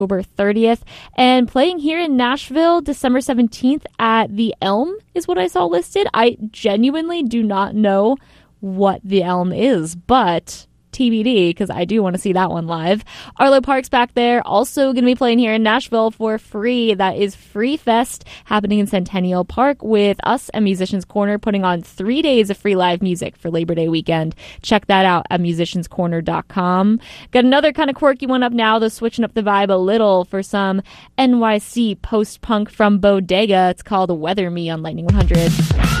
October 30th. And playing here in Nashville, December 17th at the Elm is what I saw listed. I genuinely do not know what the Elm is, but TBD, because I do want to see that one live. Arlo Parks back there, also going to be playing here in Nashville for free. That is Free Fest happening in Centennial Park with us at Musicians Corner, putting on 3 days of free live music for Labor Day weekend. Check that out at musicianscorner.com. Got another kind of quirky one up now, though switching up the vibe a little for some NYC post-punk from Bodega. It's called Weather Me on Lightning 100.